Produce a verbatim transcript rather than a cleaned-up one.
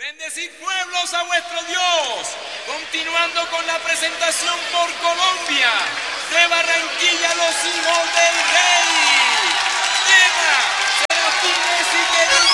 Bendecid pueblos a vuestro Dios. Continuando con la presentación por Colombia.